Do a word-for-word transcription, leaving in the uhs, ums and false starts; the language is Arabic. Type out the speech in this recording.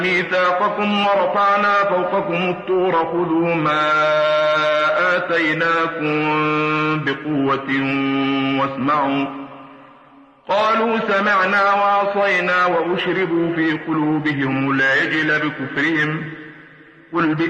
ميثاقكم ورفعنا فوقكم الطور خذوا ما آتيناكم بقوة واسمعوا قالوا سمعنا وعصينا وأشربوا في قلوبهم العجل بكفرهم قل